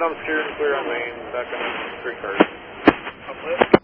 I'm secured and clear on main, back on 3 cars.